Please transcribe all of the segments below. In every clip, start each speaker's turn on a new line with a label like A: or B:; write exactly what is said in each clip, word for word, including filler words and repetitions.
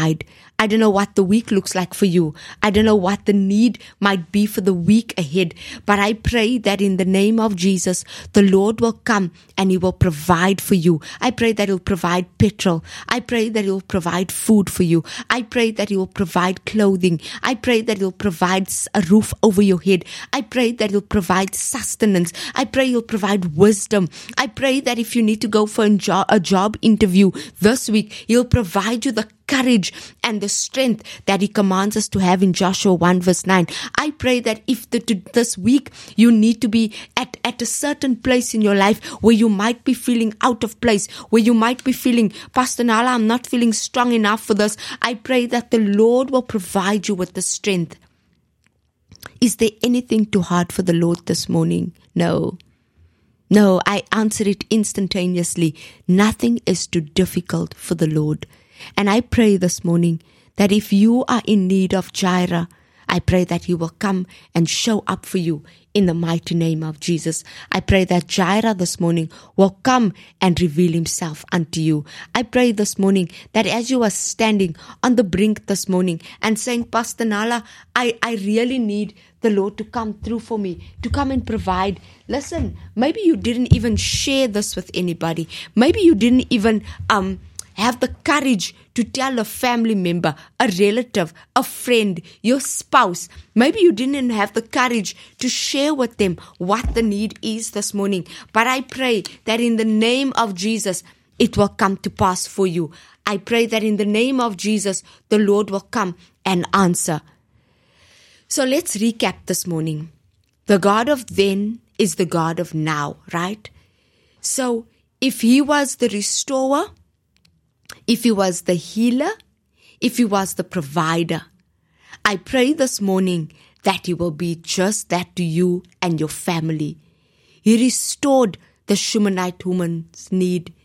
A: provide. I don't know what the week looks like for you. I don't know what the need might be for the week ahead. But I pray that in the name of Jesus, the Lord will come and He will provide for you. I pray that He'll provide petrol. I pray that He'll provide food for you. I pray that He will provide clothing. I pray that He'll provide a roof over your head. I pray that He'll provide sustenance. I pray He'll provide wisdom. I pray that if you need to go for a job, a job interview this week, He'll provide you the courage and the strength that He commands us to have in Joshua one verse nine. I pray that if the, to, this week you need to be at, at a certain place in your life where you might be feeling out of place, where you might be feeling, Pastor Nala, I'm not feeling strong enough for this. I pray that the Lord will provide you with the strength. Is there anything too hard for the Lord this morning? No. No, I answer it instantaneously. Nothing is too difficult for the Lord. And I pray this morning that if you are in need of Jireh, I pray that He will come and show up for you in the mighty name of Jesus. I pray that Jireh this morning will come and reveal Himself unto you. I pray this morning that as you are standing on the brink this morning and saying, Pastor Nala, I, I really need the Lord to come through for me, to come and provide. Listen, maybe you didn't even share this with anybody. Maybe you didn't even um. have the courage to tell a family member, a relative, a friend, your spouse. Maybe you didn't have the courage to share with them what the need is this morning. But I pray that in the name of Jesus, it will come to pass for you. I pray that in the name of Jesus, the Lord will come and answer. So let's recap this morning. The God of then is the God of now, right? So if He was the restorer, if He was the healer, if He was the provider, I pray this morning that He will be just that to you and your family. He restored the Shunammite woman's need.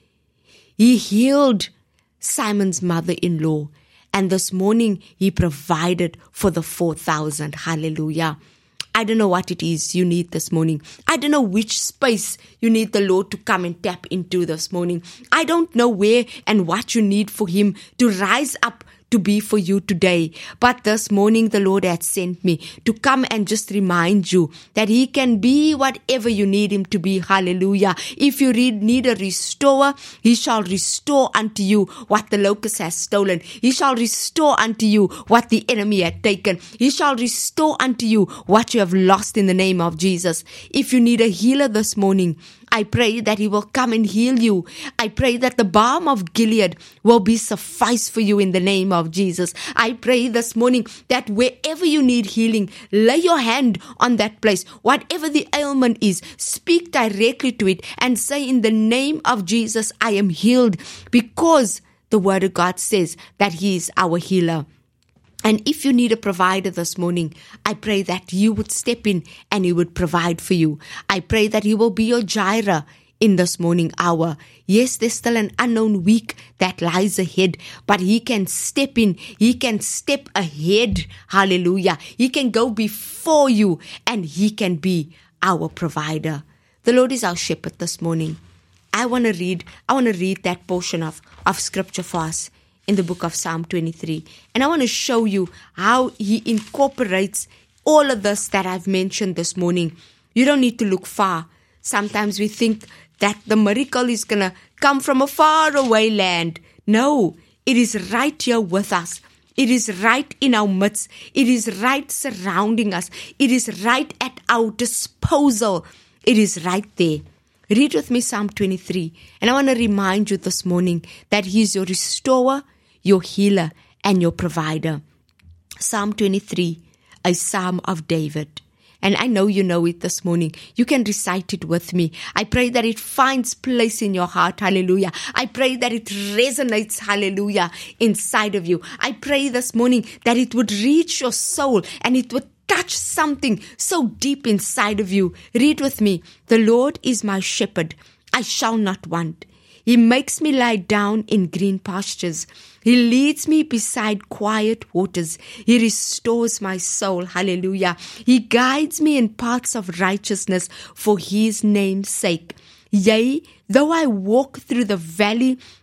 A: He healed Simon's mother-in-law. And this morning, He provided for the four thousand. Hallelujah. I don't know what it is you need this morning. I don't know which space you need the Lord to come and tap into this morning. I don't know where and what you need for Him to rise up to be for you today. But this morning the Lord has sent me to come and just remind you that He can be whatever you need Him to be. Hallelujah. If you need a restorer, He shall restore unto you what the locust has stolen. He shall restore unto you what the enemy had taken. He shall restore unto you what you have lost in the name of Jesus. If you need a healer this morning, I pray that He will come and heal you. I pray that the balm of Gilead will be suffice for you in the name of Jesus. I pray this morning that wherever you need healing, lay your hand on that place. Whatever the ailment is, speak directly to it and say, in the name of Jesus, I am healed, because the Word of God says that He is our healer. And if you need a provider this morning, I pray that you would step in and He would provide for you. I pray that He will be your Jireh in this morning hour. Yes, there's still an unknown week that lies ahead, but He can step in. He can step ahead. Hallelujah. He can go before you and He can be our provider. The Lord is our shepherd this morning. I want to read, I want to read that portion of, of scripture for us in the book of Psalm twenty-three. And I want to show you how He incorporates all of this that I've mentioned this morning. You don't need to look far. Sometimes we think that the miracle is going to come from a far away land. No, it is right here with us. It is right in our midst. It is right surrounding us. It is right at our disposal. It is right there. Read with me Psalm twenty-three. And I want to remind you this morning that He is your restorer, your healer, and your provider. Psalm twenty-three, a psalm of David. And I know you know it this morning. You can recite it with me. I pray that it finds place in your heart. Hallelujah. I pray that it resonates, hallelujah, inside of you. I pray this morning that it would reach your soul and it would touch something so deep inside of you. Read with me. The Lord is my shepherd. I shall not want. He makes me lie down in green pastures. He leads me beside quiet waters. He restores my soul. Hallelujah. He guides me in paths of righteousness for His name's sake. Yea, though I walk through the valley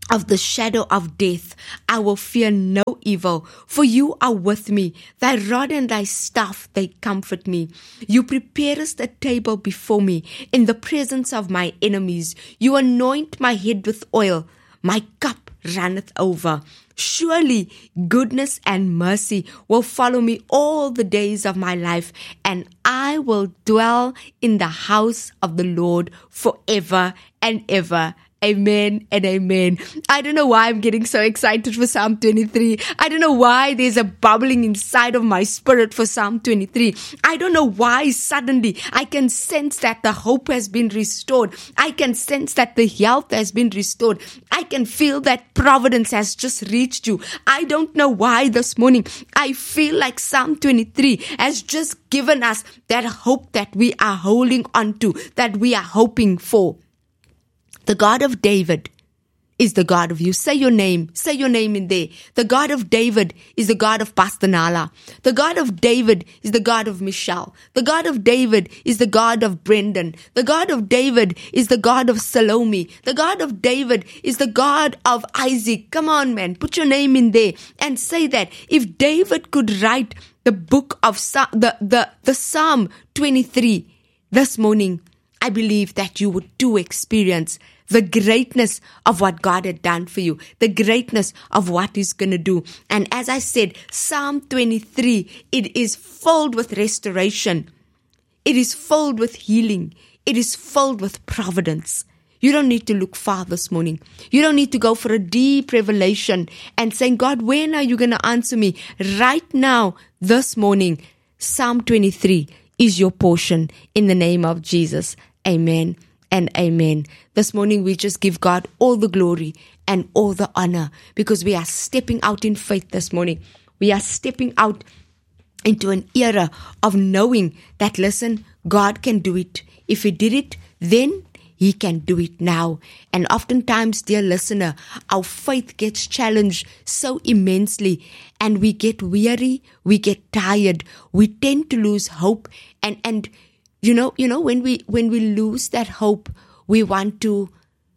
A: of the shadow of death, I will fear no evil, for you are with me. Thy rod and thy staff, they comfort me. You preparest a table before me in the presence of my enemies. You anoint my head with oil. My cup runneth over. Surely goodness and mercy will follow me all the days of my life, and I will dwell in the house of the Lord forever and ever. Amen and amen. I don't know why I'm getting so excited for Psalm twenty-three. I don't know why there's a bubbling inside of my spirit for Psalm twenty-three. I don't know why suddenly I can sense that the hope has been restored. I can sense that the health has been restored. I can feel that providence has just reached you. I don't know why this morning I feel like Psalm twenty-three has just given us that hope that we are holding on to, that we are hoping for. The God of David is the God of you. Say your name. Say your name in there. The God of David is the God of Pastor Nala. The God of David is the God of Michelle. The God of David is the God of Brendan. The God of David is the God of Salome. The God of David is the God of Isaac. Come on, man. Put your name in there and say that. If David could write the book of the, the, the Psalm twenty-three this morning, I believe that you would too experience the greatness of what God had done for you, the greatness of what He's going to do. And as I said, Psalm twenty-three, it is filled with restoration. It is filled with healing. It is filled with providence. You don't need to look far this morning. You don't need to go for a deep revelation and saying, God, when are you going to answer me? Right now, this morning, Psalm twenty-three is your portion in the name of Jesus. Amen and amen. This morning we just give God all the glory and all the honor because we are stepping out in faith this morning. We are stepping out into an era of knowing that, listen, God can do it. If He did it then, He can do it now. And oftentimes, dear listener, our faith gets challenged so immensely and we get weary, we get tired, we tend to lose hope. And, and you know, you know, when we when we lose that hope, we want to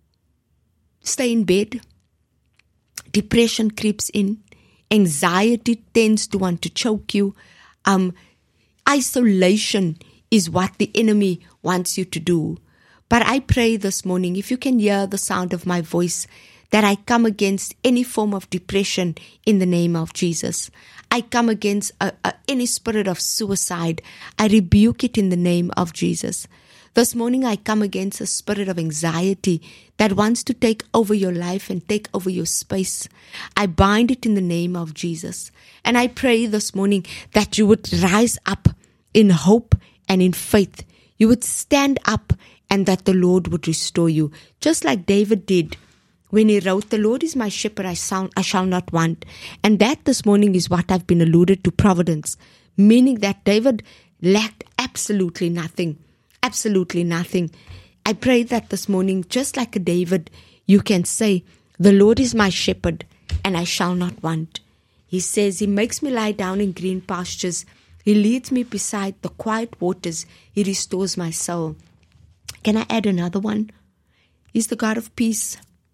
A: stay in bed. Depression creeps in. Anxiety tends to want to choke you. Um, isolation is what the enemy wants you to do. But I pray this morning, if you can hear the sound of my voice, that I come against any form of depression in the name of Jesus. I come against a, a, any spirit of suicide. I rebuke it in the name of Jesus. This morning I come against a spirit of anxiety that wants to take over your life and take over your space. I bind it in the name of Jesus. And I pray this morning that you would rise up in hope and in faith. You would stand up and that the Lord would restore you. Just like David did when he wrote, the Lord is my shepherd, I, sound, I shall not want. And that this morning is what I've been alluded to, providence. Meaning that David lacked absolutely nothing. Absolutely nothing. I pray that this morning, just like a David, you can say, the Lord is my shepherd and I shall not want. He says, He makes me lie down in green pastures. He leads me beside the quiet waters. He restores my soul. Can I add another one? He's the God of peace.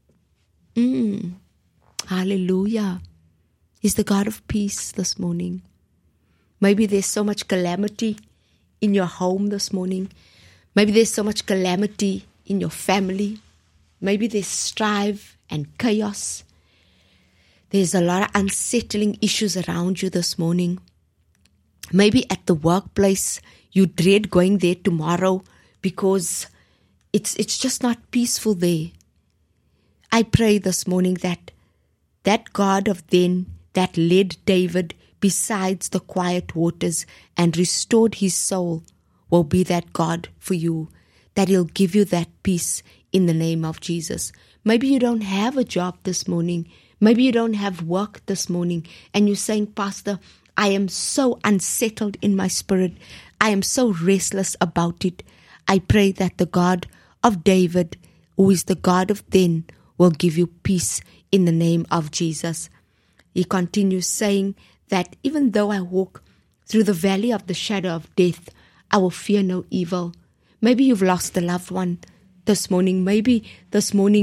A: Mm. Hallelujah. He's the God of peace this morning. Maybe there's so much calamity in your home this morning. Maybe there's so much calamity in your family. Maybe there's strife and chaos. There's a lot of unsettling issues around you this morning. Maybe at the workplace, you dread going there tomorrow because it's it's just not peaceful there. I pray this morning that that God of then that led David besides the quiet waters and restored his soul will be that God for you, that He'll give you that peace in the name of Jesus. Maybe you don't have a job this morning. Maybe you don't have work this morning and you're saying, Pastor, I am so unsettled in my spirit. I am so restless about it. I pray that the God of David, who is the God of then, will give you peace in the name of Jesus. He continues saying that even though I walk through the valley of the shadow of death, I will fear no evil. Maybe you've lost a loved one this morning. Maybe this morning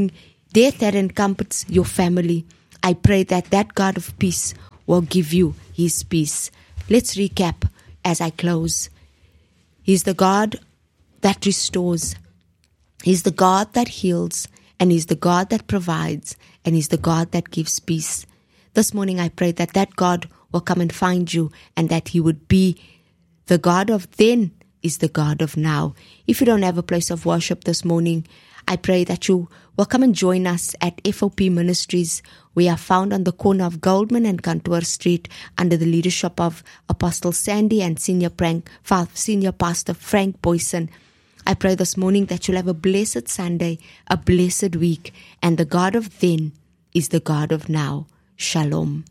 A: death that encompasses your family. I pray that that God of peace will give you his peace. Let's recap as I close. He's the God that restores. He's the God that heals. And he's the God that provides. And he's the God that gives peace. This morning I pray that that God will come and find you, and that he would be the God of then is the God of now. If you don't have a place of worship this morning, I pray that you will come and join us at F O P Ministries. We are found on the corner of Goldman and Kantor Street under the leadership of Apostle Sandy and Senior, Frank, Senior Pastor Frank Boyson. I pray this morning that you'll have a blessed Sunday, a blessed week, and the God of then is the God of now. Shalom.